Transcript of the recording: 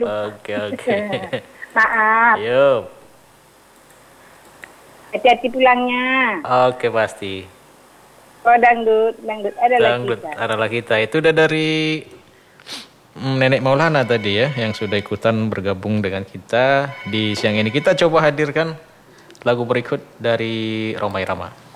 Oke, oke. Maaf. Yuk. Hati-hati pulangnya. Oke, pasti. Oh, dangdut, dangdut adalah Dangdut kita. adalah kita. Itu udah dari Nenek Maulana tadi ya, yang sudah ikutan bergabung dengan kita di siang ini. Kita coba hadirkan lagu berikut dari Romai Rama.